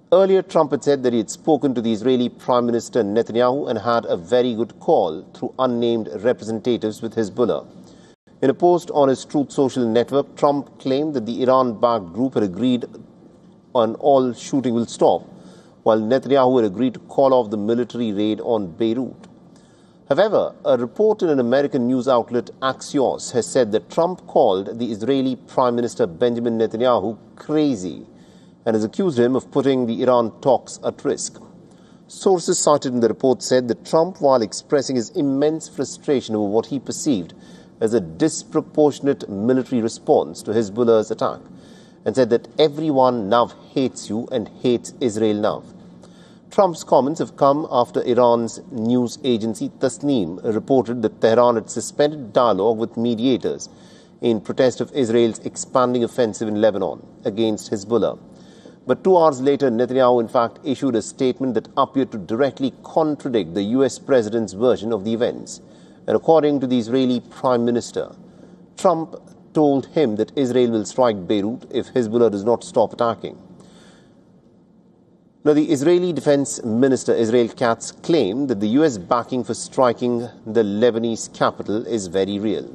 Earlier, Trump had said that he had spoken to the Israeli Prime Minister Netanyahu and had a very good call through unnamed representatives with Hezbollah. In a post on his Truth Social network, Trump claimed that the Iran-backed group had agreed on all shooting will stop, while Netanyahu had agreed to call off the military raid on Beirut. However, a report in an American news outlet, Axios, has said that Trump called the Israeli Prime Minister Benjamin Netanyahu crazy and has accused him of putting the Iran talks at risk. Sources cited in the report said that Trump, while expressing his immense frustration over what he perceived as a disproportionate military response to Hezbollah's attack, and said that everyone now hates you and hates Israel now. Trump's comments have come after Iran's news agency Tasnim reported that Tehran had suspended dialogue with mediators in protest of Israel's expanding offensive in Lebanon against Hezbollah. But 2 hours later, Netanyahu in fact issued a statement that appeared to directly contradict the US president's version of the events. And according to the Israeli Prime Minister, Trump told him that Israel will strike Beirut if Hezbollah does not stop attacking. Now, the Israeli Defense Minister Israel Katz claimed that the US backing for striking the Lebanese capital is very real.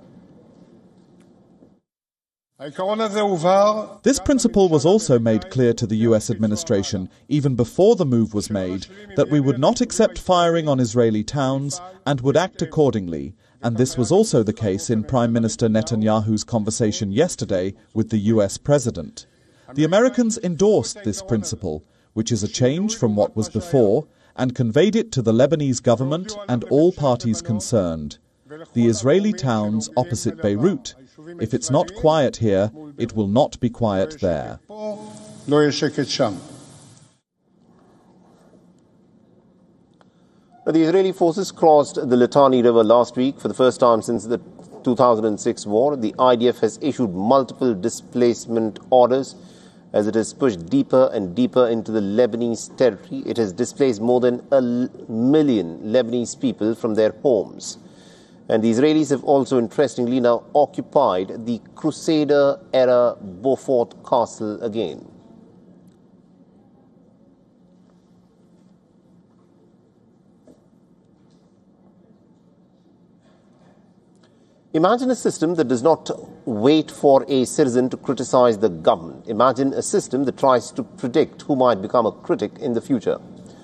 This principle was also made clear to the US administration, even before the move was made, that we would not accept firing on Israeli towns and would act accordingly. And this was also the case in Prime Minister Netanyahu's conversation yesterday with the US President. The Americans endorsed this principle, which is a change from what was before, and conveyed it to the Lebanese government and all parties concerned. The Israeli towns opposite Beirut. If it's not quiet here, it will not be quiet there. The Israeli forces crossed the Litani River last week for the first time since the 2006 war. The IDF has issued multiple displacement orders as it has pushed deeper and deeper into the Lebanese territory. It has displaced more than 1 million Lebanese people from their homes. And the Israelis have also, interestingly, now occupied the Crusader-era Beaufort Castle again. Imagine a system that does not wait for a citizen to criticize the government. Imagine a system that tries to predict who might become a critic in the future.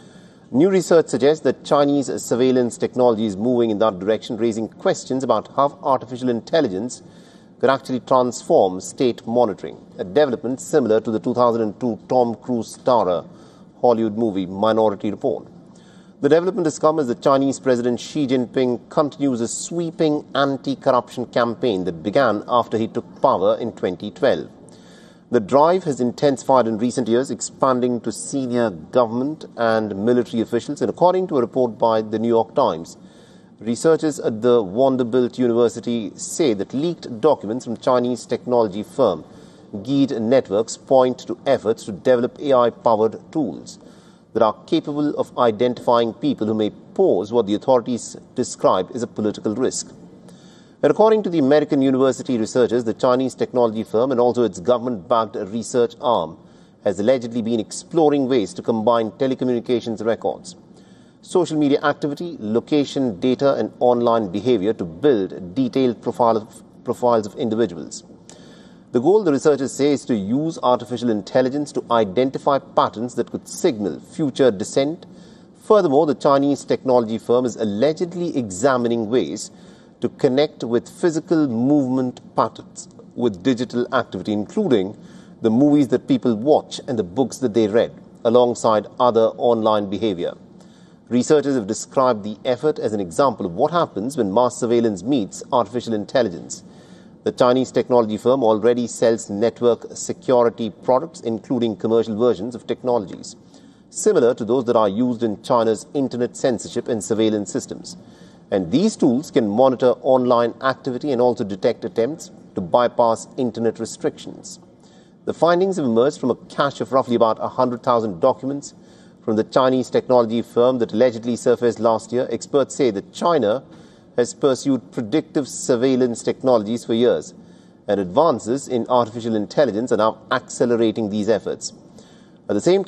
New research suggests that Chinese surveillance technology is moving in that direction, raising questions about how artificial intelligence could actually transform state monitoring, a development similar to the 2002 Tom Cruise starrer Hollywood movie Minority Report. The development has come as the Chinese President Xi Jinping continues a sweeping anti-corruption campaign that began after he took power in 2012. The drive has intensified in recent years, expanding to senior government and military officials. And according to a report by the New York Times, researchers at the Vanderbilt University say that leaked documents from Chinese technology firm Geed Networks point to efforts to develop AI-powered tools that are capable of identifying people who may pose what the authorities described as a political risk. And according to the American university researchers, the Chinese technology firm and also its government-backed research arm has allegedly been exploring ways to combine telecommunications records, social media activity, location data, and online behavior to build detailed profiles of individuals. The goal, the researchers say, is to use artificial intelligence to identify patterns that could signal future dissent. Furthermore, the Chinese technology firm is allegedly examining ways to connect with physical movement patterns with digital activity, including the movies that people watch and the books that they read, alongside other online behavior. Researchers have described the effort as an example of what happens when mass surveillance meets artificial intelligence. The Chinese technology firm already sells network security products, including commercial versions of technologies, similar to those that are used in China's internet censorship and surveillance systems. And these tools can monitor online activity and also detect attempts to bypass internet restrictions. The findings have emerged from a cache of roughly about 100,000 documents from the Chinese technology firm that allegedly surfaced last year. Experts say that China has pursued predictive surveillance technologies for years, and advances in artificial intelligence are now accelerating these efforts. At the same time,